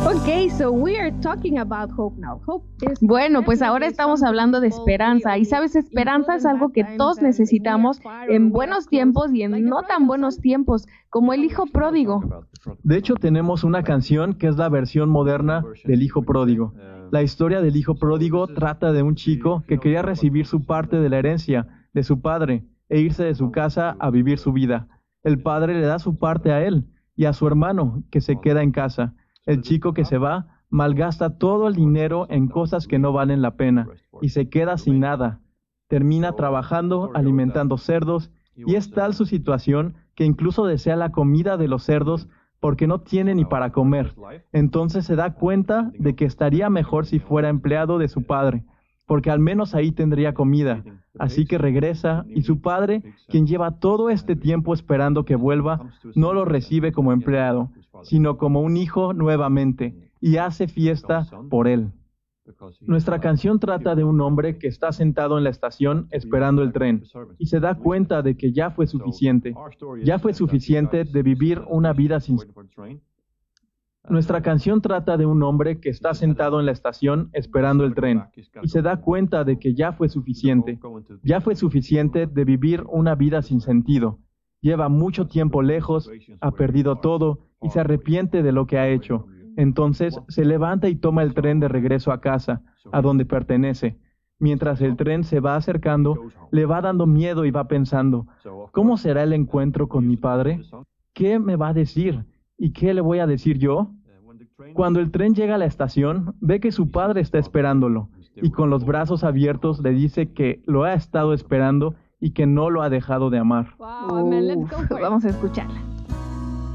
Okay, so we are talking about hope now. Bueno, pues ahora estamos hablando de esperanza. Y sabes, esperanza es algo que todos necesitamos en buenos tiempos y en no tan buenos tiempos, como el hijo pródigo. De hecho, tenemos una canción que es la versión moderna del hijo pródigo. La historia del hijo pródigo trata de un chico que quería recibir su parte de la herencia de su padre e irse de su casa a vivir su vida. El padre le da su parte a él y a su hermano, que se queda en casa. El chico que se va malgasta todo el dinero en cosas que no valen la pena y se queda sin nada. Termina trabajando, alimentando cerdos, y es tal su situación que incluso desea la comida de los cerdos porque no tiene ni para comer. Entonces se da cuenta de que estaría mejor si fuera empleado de su padre, porque al menos ahí tendría comida. Así que regresa y su padre, quien lleva todo este tiempo esperando que vuelva, no lo recibe como empleado, sino como un hijo nuevamente, y hace fiesta por él. Nuestra canción trata de un hombre que está sentado en la estación esperando el tren y se da cuenta de que ya fue suficiente. Ya fue suficiente de vivir una vida sin... Nuestra canción trata de un hombre que está sentado en la estación esperando el tren y se da cuenta de que ya fue suficiente. Ya fue suficiente de vivir una vida sin sentido. Lleva mucho tiempo lejos, ha perdido todo y se arrepiente de lo que ha hecho. Entonces se levanta y toma el tren de regreso a casa, a donde pertenece. Mientras el tren se va acercando, le va dando miedo y va pensando, ¿cómo será el encuentro con mi padre? ¿Qué me va a decir? ¿Y qué le voy a decir yo? Cuando el tren llega a la estación, ve que su padre está esperándolo y con los brazos abiertos le dice que lo ha estado esperando y que no lo ha dejado de amar. Wow, man, let's go for it. Vamos a escucharla.